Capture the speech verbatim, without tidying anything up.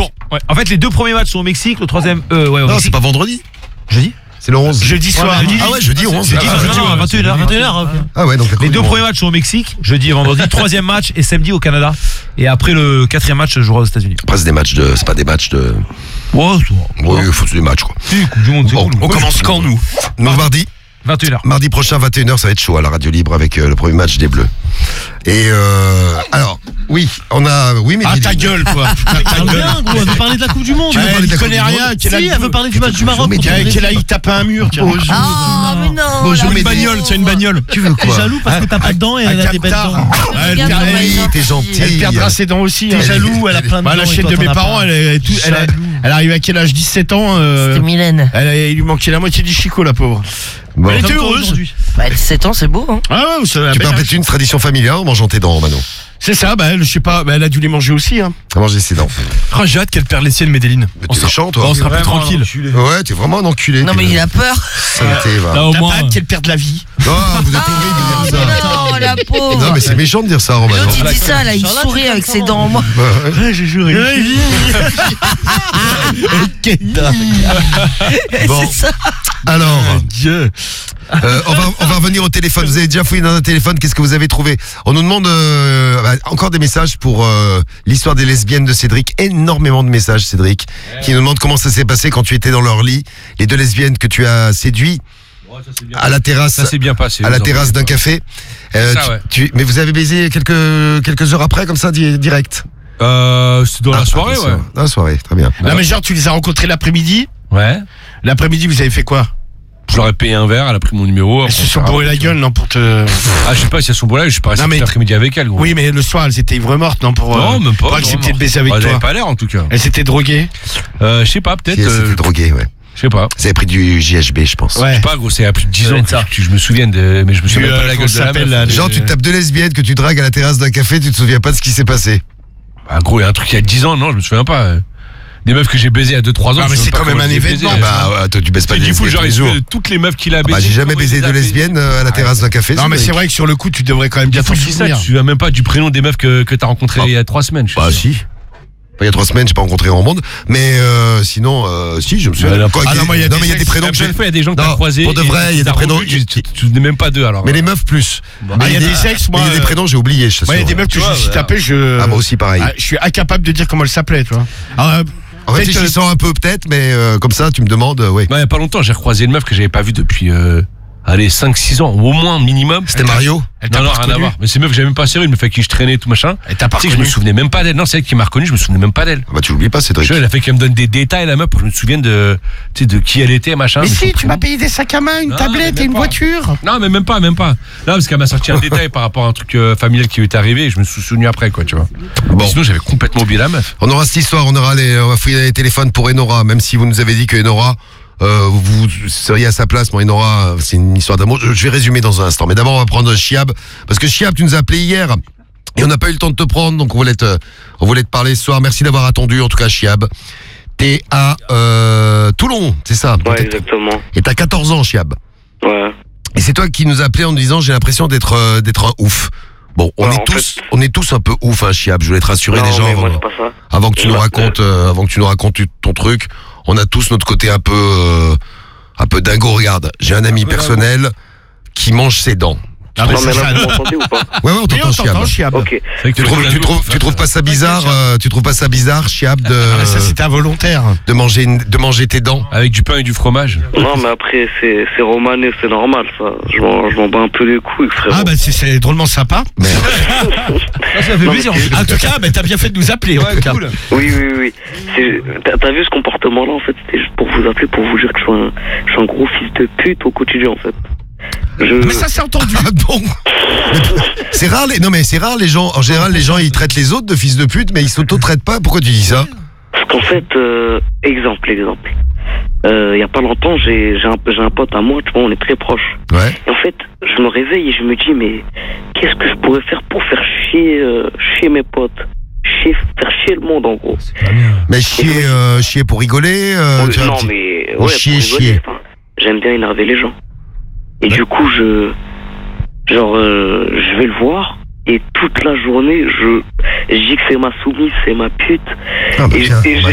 jour. Ouais. En fait, les deux premiers matchs sont au Mexique, le troisième. Euh, ouais, au non, Mexique. c'est pas vendredi. Jeudi. C'est le onze. Jeudi soir. Ouais, jeudi. Ah ouais, jeudi onze. Jeudi, Ah, jeudi, ouais, vingt et une heures. vingt et une heures. Ah ouais, donc les deux premiers matchs sont au Mexique, jeudi et vendredi. Troisième match est samedi au Canada. Et après le quatrième match, je jouerai aux États-Unis. Après, c'est des matchs de. C'est pas des matchs de. Ouais, Oui, il faut des matchs quoi. Si, Coupe du Monde, c'est Bon, cool. on commence quand nous Donc mardi. vingt et une heures. Mardi prochain, vingt et une heures, ça va être chaud à la radio libre avec euh, le premier match des Bleus. Et euh, alors, oui, on a, oui, mais ah ta gueule quoi. Ta gueule, gros, elle veut parler de la Coupe du Monde. Elle ne connaît rien. Si, elle veut parler du match du Maroc. Qu'elle aille taper un mur. Ah mais non. Bonjour, une bagnole, c'est une bagnole. Tu veux T'es quoi? jaloux parce que t'as pas de dents et elle a des belles dents. Elle Regarde comment elle est T'es gentille. gentil. Elle perdra ses dents aussi. T'es jaloux, elle a plein de Bah, dents. la et chaîne toi, de t'en mes as parents, pas. elle est tout- elle a- elle arrive à quel âge? dix-sept ans. euh, C'était Mylène. elle a- Il lui manquait la moitié du chicot, la pauvre. Bon. Elle était Comme toi heureuse. aujourd'hui. Bah sept ans c'est beau hein. Ah ouais, ça, Tu ben, peux peut-être une tradition familiale en mangeant tes dents, Manon. c'est ça, bah, elle, je sais pas, bah, elle a dû les manger aussi. Hein. À manger ses dents. Oh, j'ai hâte qu'elle perde les siennes, Médéline. Mais tu es méchant, toi. On sera plus tranquille. Ouais, t'es vraiment un enculé. Non t'es mais le- il a peur. Saleté, va. Là, au T'as moins. pas hâte qu'elle perde la vie. Oh, vous êtes horrible de dire ça. Non la pauvre. Non, mais c'est méchant de dire ça, Romain. L'autre il dit ça là, il Charlotte, sourit c'est avec comme ses ça, dents en moi. Ouais, j'ai juré. Bon, C'est ça. alors, Dieu. euh, on, va, on va revenir au téléphone. Vous avez déjà fouillé dans un téléphone, qu'est-ce que vous avez trouvé? On nous demande euh, bah, encore des messages pour euh, l'histoire des lesbiennes de Cédric. Énormément de messages, Cédric, qui nous demandent comment ça s'est passé quand tu étais dans leur lit. Les deux lesbiennes que tu as séduit à la terrasse, Ça s'est bien passé. à la terrasse d'un café. Euh, Ça, tu- ouais. tu- mais vous avez baisé quelques, quelques heures après, comme ça, di- direct? Euh, c'était dans la Ah, soirée, ah, ouais. Dans la soirée, très bien. Non, mais genre, tu les as rencontrés l'après-midi. Ouais. L'après-midi, vous avez fait quoi? Je leur ai payé un verre, elle a pris mon numéro. Elles se sont bourré la gueule, non, pour te. Ah, je sais pas si elles sont bourrées, je suis pas resté Non, mais- toute l'après-midi avec elles, gros. Oui, mais le soir, elles étaient ivres mortes, non, pour. Non, euh, même pas. Pour accepter de baiser avec Bah, elles toi. avaient pas l'air, en tout cas. Elles s'étaient droguées. Euh, je sais pas, peut-être. Qui s'était euh, drogué, ouais. Je sais pas. Vous avez pris du J H B, je pense. Je Ouais. sais pas, gros, c'est il y a plus de dix Ça ans doit être que, ça. que je me souviens de. Mais je me souviens Puis, pas euh, de la comment gueule de ça la s'appelle, meuf. là, Genre, tu tapes deux lesbiennes que tu dragues à la terrasse d'un café, tu te souviens pas de ce qui s'est passé. Bah, gros, il y a un truc il y a dix ans, non, je me souviens pas. Des meufs que j'ai baisées il y a deux trois ans. Ah, je mais sais c'est pas quand même comment un je les ai événement, baisées, Bah, euh, ouais, toi, tu baisses pas Et des du coup, lesbiennes genre, tous les il jours. fait toutes les meufs qu'il a Ah baisées. bah, j'ai jamais comment baisé il les de a lesbiennes euh, à la terrasse d'un café. Non, mais Cédric. c'est vrai que sur le coup, tu devrais quand même bien Faut t'en que tu sais, souvenir. tu te souviens même pas du prénom des meufs que, que t'as rencontrées Ah. il y a trois semaines. je Bah, suis sûr. si. Il y a trois semaines, j'ai pas rencontré grand monde. Mais euh, sinon, euh, si, je me souviens. Ouais, Quoi, ah, qu'il- non, moi, il y a non, des mais il y a des sexes. prénoms La que prochaine j'ai. fois, il y a des gens que Non, t'as croisés. pour de et vrai, il y a t'as des prénoms- revu, Tu tu- tu te souvenais même pas d'eux, alors. Mais les meufs plus. Ah, Mais il y a des sexes, mais moi. il y a des euh, prénoms, j'ai oublié, je Moi, il y a des meufs que je me suis tapé, je. Ah, moi aussi, pareil. Ah, je suis incapable de dire comment elles s'appelaient, tu vois. Alors, euh, En peut-être, réfléchissant un peu, peut-être, mais euh, comme ça, tu me demandes, euh, ouais. Ouais, il y a pas longtemps, j'ai recroisé une meuf que j'avais pas vue depuis, euh, allez, cinq six ans, au moins, minimum. C'était Mario. Elle t'a Non, non, pas rien à reconnu. voir. Mais c'est une meuf que j'avais même pas sérieux, une meuf avec qui je traînais, tout machin. Elle t'a pas Tu sais que je me reconnu. souvenais même pas d'elle. Non, c'est elle qui m'a reconnu, je me souvenais même pas d'elle. Ah bah, tu l'oublies pas, Cédric. Tu vois, elle a fait qu'elle me donne des détails, la meuf, pour que je me souvienne de, tu sais, de qui elle était, machin. Mais de son si, tu prénom. m'as payé des sacs à main, une Non, tablette mais et même une pas. voiture. Non, mais même pas, même pas. Non, parce qu'elle m'a sorti un détail par rapport à un truc euh, familial qui lui est arrivé et je me suis souvenu après, quoi, tu vois. Bon. Mais sinon, j'avais complètement oublié la meuf. On aura cette histoire, on aura les, on va fouiller les téléphones pour Enora, même si vous nous avez dit que Enora, euh, vous seriez à sa place. Moi, Enora, c'est une histoire d'amour. Je, je vais résumer dans un instant. Mais d'abord, on va prendre Chiab, parce que Chiab, tu nous as appelé hier et on n'a pas eu le temps de te prendre, donc on voulait te, on voulait te parler ce soir. Merci d'avoir attendu, en tout cas, Chiab. T'es à euh, Toulon, c'est ça? Ouais, exactement. Et t'as quatorze ans, Chiab. Ouais. Et c'est toi qui nous as appelé en nous disant, j'ai l'impression d'être, euh, d'être un ouf. Bon, on Ouais, est en tous, fait- on est tous un peu ouf, hein, Chiab. Je voulais te rassurer Non, déjà mais avant, moi, c'est pas ça. avant que tu nous Ouais. racontes, euh, avant que tu nous racontes ton truc. On a tous notre côté un peu, euh, un peu dingo. Regarde, j'ai un ami personnel qui mange ses dents. Ah, mais Non, mais c'est là, ça. vous m'entendez ou pas? Ouais, ouais, on Oui, t'entend, on Chiab. t'entend, Chiab. Ok. C'est vrai que Tu trouves, tu trouves, tu trouves pas ça bizarre, euh, tu trouves pas ça bizarre, Chiab, de, Ah, mais ça, c'était involontaire. de manger, une- de manger tes dents? Avec du pain et du fromage. Non, mais après, c'est c'est romané, c'est normal, ça. Je m'en je m'en bats un peu les couilles, frérot. Ah, bah, c'est- c'est drôlement sympa. Ça fait plaisir. En tout cas, bah, t'as bien fait de nous appeler. en tout cas. Oui, oui, oui. C'est- T'as t'as vu ce comportement-là, en fait? C'était juste pour vous appeler, pour vous dire que je suis un, je suis un gros fils de pute au quotidien, en fait. Je... Mais ça, c'est entendu. Ah bon? C'est rare les, non mais c'est rare les gens, en général les gens ils traitent les autres de fils de pute mais ils s'auto-traitent pas, pourquoi tu dis ça? Parce qu'en fait, euh, exemple, exemple. Euh, Il y a pas longtemps, j'ai j'ai un, j'ai un pote à moi, tu vois, on est très proches. Ouais. Et en fait, je me réveille et je me dis, mais qu'est-ce que je pourrais faire pour faire chier, euh, chier mes potes? Chier, faire chier le monde, en gros. Mais chier, euh, chier pour rigoler euh, Oui, tu vois, non, tu- mais ou ouais, chier, pour rigoler, chier. enfin, j'aime bien énerver les gens. Et du coup, je, genre, euh, je vais le voir et toute la journée, je, je dis que c'est ma soumise, c'est ma pute. Ah bah et tiens, et bah